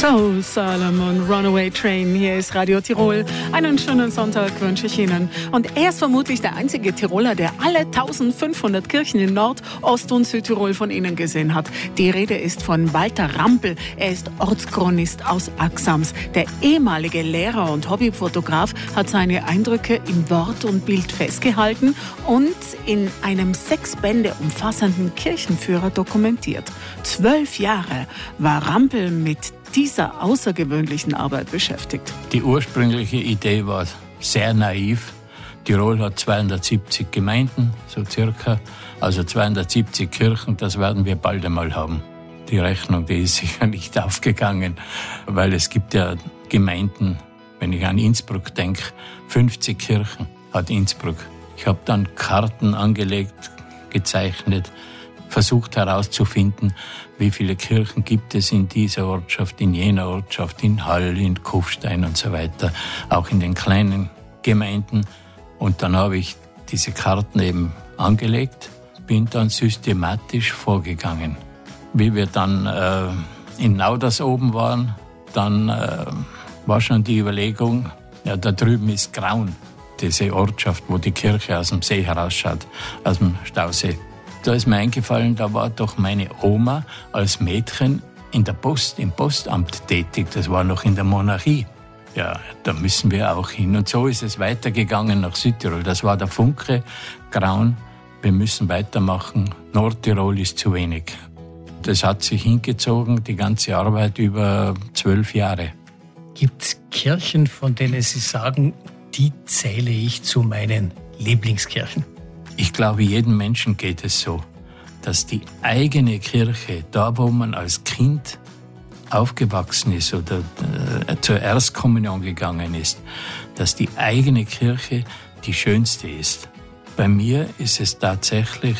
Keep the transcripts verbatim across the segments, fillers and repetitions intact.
Soul Salomon, Runaway Train, hier ist Radio Tirol. Einen schönen Sonntag wünsche ich Ihnen. Und er ist vermutlich der einzige Tiroler, der alle eintausendfünfhundert Kirchen in Nord-, Ost- und Südtirol von Ihnen gesehen hat. Die Rede ist von Walter Rampel. Er ist Ortschronist aus Axams. Der ehemalige Lehrer und Hobbyfotograf hat seine Eindrücke in Wort und Bild festgehalten und in einem sechs Bände umfassenden Kirchenführer dokumentiert. Zwölf Jahre war Rampel mit dieser außergewöhnlichen Arbeit beschäftigt. Die ursprüngliche Idee war sehr naiv. Tirol hat zweihundertsiebzig Gemeinden, so circa, also zweihundertsiebzig Kirchen, das werden wir bald einmal haben. Die Rechnung, die ist sicher nicht aufgegangen, weil es gibt ja Gemeinden, wenn ich an Innsbruck denke, fünfzig Kirchen hat Innsbruck. Ich habe dann Karten angelegt, gezeichnet, versucht herauszufinden, wie viele Kirchen gibt es in dieser Ortschaft, in jener Ortschaft, in Hall, in Kufstein und so weiter, auch in den kleinen Gemeinden. Und dann habe ich diese Karten eben angelegt, bin dann systematisch vorgegangen. Wie wir dann äh, in Nauders oben waren, dann äh, war schon die Überlegung, ja, da drüben ist Graun, diese Ortschaft, wo die Kirche aus dem See herausschaut, aus dem Stausee. Da ist mir eingefallen, da war doch meine Oma als Mädchen in der Post, im Postamt tätig. Das war noch in der Monarchie. Ja, da müssen wir auch hin. Und so ist es weitergegangen nach Südtirol. Das war der Funke, Graun. Wir müssen weitermachen. Nordtirol ist zu wenig. Das hat sich hingezogen, die ganze Arbeit über zwölf Jahre. Gibt es Kirchen, von denen Sie sagen, die zähle ich zu meinen Lieblingskirchen? Ich glaube, jedem Menschen geht es so, dass die eigene Kirche, da wo man als Kind aufgewachsen ist oder äh, zur Erstkommunion gegangen ist, dass die eigene Kirche die schönste ist. Bei mir ist es tatsächlich,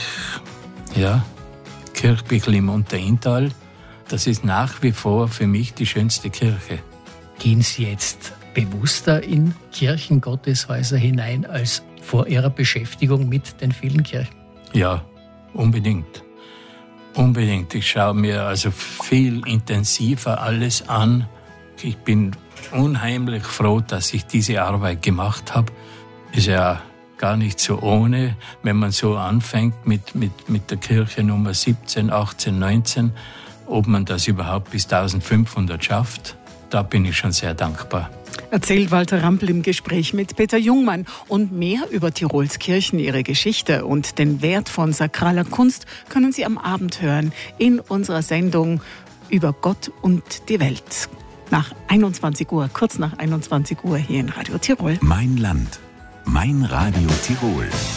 ja, Kirchbichel im Unterinntal. Das ist nach wie vor für mich die schönste Kirche. Gehen Sie jetzt bewusster in Kirchengotteshäuser hinein als vor Ihrer Beschäftigung mit den vielen Kirchen? Ja, unbedingt. Unbedingt. Ich schaue mir also viel intensiver alles an. Ich bin unheimlich froh, dass ich diese Arbeit gemacht habe. Ist ja gar nicht so ohne, wenn man so anfängt mit, mit, mit der Kirche Nummer siebzehn, achtzehn, neunzehn, ob man das überhaupt bis eintausendfünfhundert schafft. Da bin ich schon sehr dankbar. Erzählt Walter Rampel im Gespräch mit Peter Jungmann. Und mehr über Tirols Kirchen, ihre Geschichte und den Wert von sakraler Kunst können Sie am Abend hören in unserer Sendung über Gott und die Welt. Nach einundzwanzig Uhr, kurz nach einundzwanzig Uhr hier in Radio Tirol. Mein Land, mein Radio Tirol.